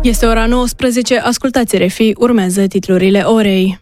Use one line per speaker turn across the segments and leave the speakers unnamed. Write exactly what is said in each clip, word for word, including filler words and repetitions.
Este ora nouăsprezece, ascultați R F I, urmează titlurile orei.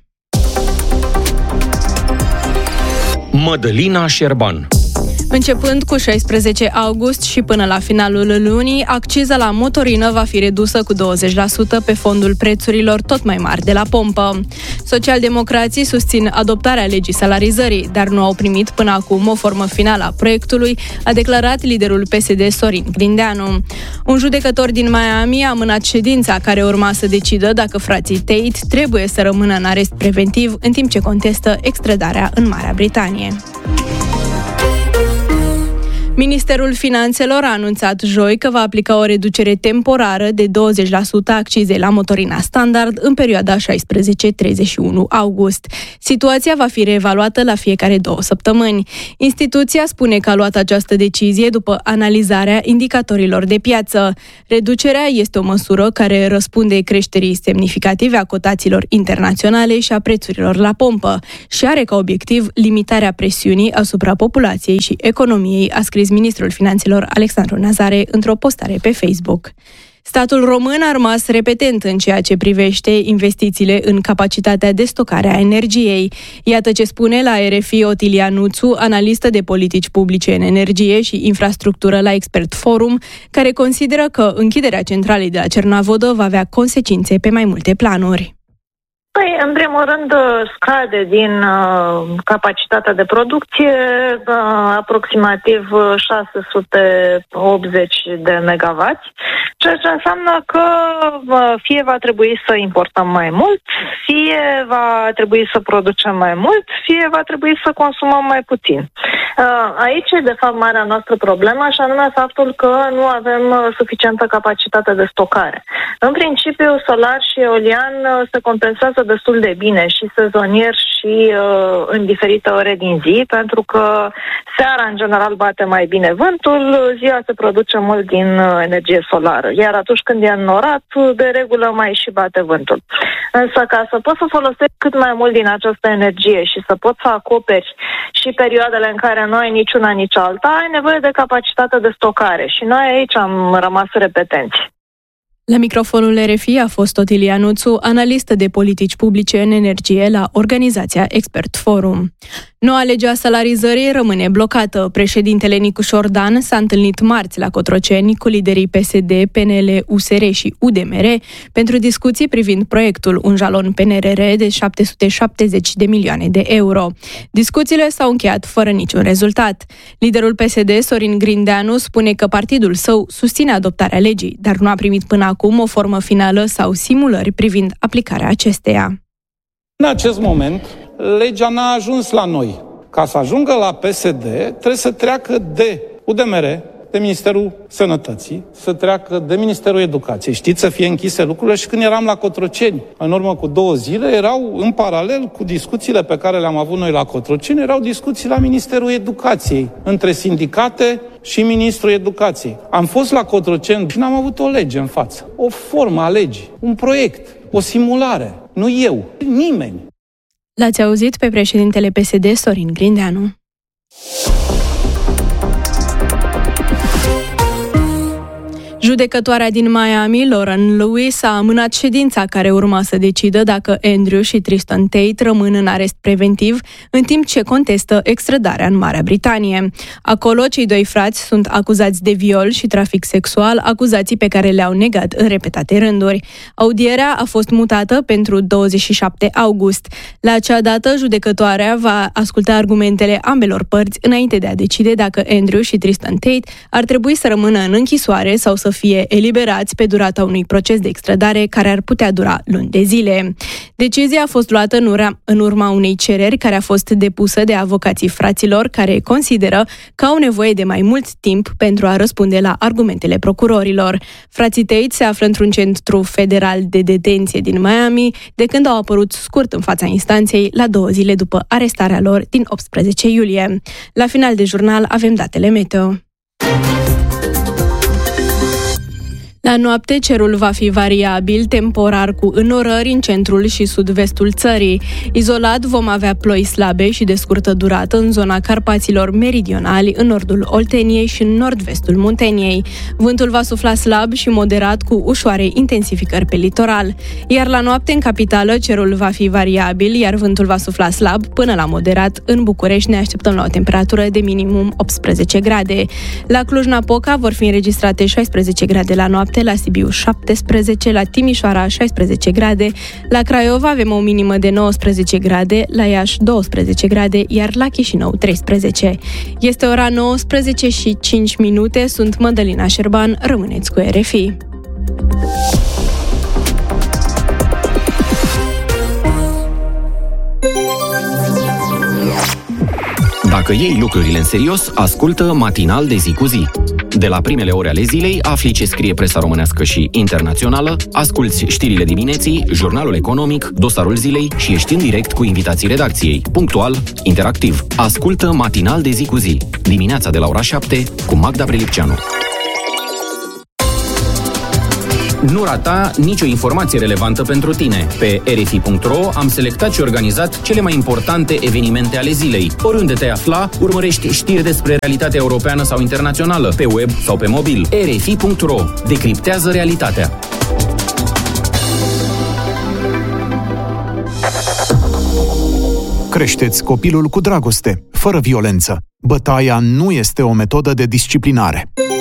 Mădălina Șerban.
Începând cu șaisprezece august și până la finalul lunii, acciza la motorină va fi redusă cu douăzeci la sută pe fondul prețurilor tot mai mari de la pompă. Socialdemocrații susțin adoptarea legii salarizării, dar nu au primit până acum o formă finală a proiectului, a declarat liderul P S D Sorin Grindeanu. Un judecător din Miami a amânat ședința care urma să decidă dacă frații Tate trebuie să rămână în arest preventiv în timp ce contestă extradarea în Marea Britanie. Ministerul Finanțelor a anunțat joi că va aplica o reducere temporară de douăzeci la sută a accizei la motorina standard în perioada șaisprezece treizeci și unu august. Situația va fi reevaluată la fiecare două săptămâni. Instituția spune că a luat această decizie după analizarea indicatorilor de piață. Reducerea este o măsură care răspunde creșterii semnificative a cotațiilor internaționale și a prețurilor la pompă și are ca obiectiv limitarea presiunii asupra populației și economiei, a scris ministrul Finanțelor Alexandru Nazare într-o postare pe Facebook. Statul român a rămas repetent în ceea ce privește investițiile în capacitatea de stocare a energiei. Iată ce spune la R F I Otilia Nuțu, analistă de politici publice în energie și infrastructură la Expert Forum, care consideră că închiderea centralei de la Cernavodă va avea consecințe pe mai multe planuri.
Păi, în primul rând, scade din uh, capacitatea de producție uh, aproximativ șase sute optzeci de megawatts, ceea ce înseamnă că uh, fie va trebui să importăm mai mult, fie va trebui să producem mai mult, fie va trebui să consumăm mai puțin. Uh, aici e, de fapt, marea noastră problemă, și anume faptul că nu avem uh, suficientă capacitate de stocare. În principiu, solar și eolian uh, se compensează destul de bine și sezonier și uh, în diferite ore din zi, pentru că seara în general bate mai bine vântul, ziua se produce mult din uh, energie solară, iar atunci când e înnorat, de regulă mai și bate vântul. Însă ca să poți să folosești cât mai mult din această energie și să poți să acoperi și perioadele în care nu ai niciuna, nici alta, ai nevoie de capacitate de stocare și noi aici am rămas repetenți.
La microfonul R F I a fost Otilia Nuțu, analistă de politici publice în energie la organizația Expert Forum. Noua lege a salarizării rămâne blocată. Președintele Nicușor Dan s-a întâlnit marți la Cotroceni cu liderii P S D, P N L, U S R și U D M R pentru discuții privind proiectul, un jalon P N R R de șapte sute șaptezeci de milioane de euro. Discuțiile s-au încheiat fără niciun rezultat. Liderul P S D, Sorin Grindeanu, spune că partidul său susține adoptarea legii, dar nu a primit până acum o formă finală sau simulări privind aplicarea acesteia.
În acest moment, legea n-a ajuns la noi. Ca să ajungă la P S D, trebuie să treacă de U D M R, de Ministerul Sănătății, să treacă de Ministerul Educației. Știți, să fie închise lucrurile. Și când eram la Cotroceni, în urmă cu două zile, erau în paralel cu discuțiile pe care le-am avut noi la Cotroceni, erau discuții la Ministerul Educației, între sindicate și Ministrul Educației. Am fost la Cotroceni și n-am avut o lege în față, o formă a legii, un proiect, o simulare. Nu eu, nimeni.
L-ați auzit pe președintele P S D, Sorin Grindeanu. Judecătoarea din Miami, Lauren Lewis, a amânat ședința care urma să decidă dacă Andrew și Tristan Tate rămân în arest preventiv, în timp ce contestă extradarea în Marea Britanie. Acolo, cei doi frați sunt acuzați de viol și trafic sexual, acuzații pe care le-au negat în repetate rânduri. Audierea a fost mutată pentru douăzeci și șapte august. La acea dată, judecătoarea va asculta argumentele ambelor părți înainte de a decide dacă Andrew și Tristan Tate ar trebui să rămână în închisoare sau să fie eliberați pe durata unui proces de extradare care ar putea dura luni de zile. Decizia a fost luată în, ura, în urma unei cereri care a fost depusă de avocații fraților, care consideră că au nevoie de mai mult timp pentru a răspunde la argumentele procurorilor. Frații Tate se află într-un centru federal de detenție din Miami, de când au apărut scurt în fața instanței, la două zile după arestarea lor din optsprezece iulie. La final de jurnal avem datele meteo. La La noapte, cerul va fi variabil, temporar cu înorări în centrul și sud-vestul țării. Izolat vom avea ploi slabe și de scurtă durată în zona Carpaților meridionali, în nordul Olteniei și în nord-vestul Munteniei. Vântul va sufla slab și moderat cu ușoare intensificări pe litoral. Iar la noapte, în capitală, cerul va fi variabil, iar vântul va sufla slab până la moderat. În București ne așteptăm la o temperatură de minimum optsprezece grade. La Cluj-Napoca vor fi înregistrate șaisprezece grade la noapte, la Sibiu șaptesprezece, la Timișoara șaisprezece grade, la Craiova avem o minimă de nouăsprezece grade, la Iași douăsprezece grade, iar la Chișinău treisprezece. Este ora nouăsprezece și cinci minute, sunt Mădălina Șerban, rămâneți cu R F I.
Dacă iei lucrurile în serios, ascultă Matinal de zi cu zi. De la primele ore ale zilei, afli ce scrie presa românească și internațională, asculți știrile dimineții, jurnalul economic, dosarul zilei și ești în direct cu invitații redacției. Punctual, interactiv. Ascultă Matinal de zi cu zi. Dimineața de la ora șapte cu Magda Brelipceanu. Nu rata nicio informație relevantă pentru tine. Pe r f i punct r o am selectat și organizat cele mai importante evenimente ale zilei. Oriunde te afla, urmărești știri despre realitatea europeană sau internațională, pe web sau pe mobil. r f i punct r o. Decriptează realitatea.
Creșteți copilul cu dragoste, fără violență. Bătaia nu este o metodă de disciplinare.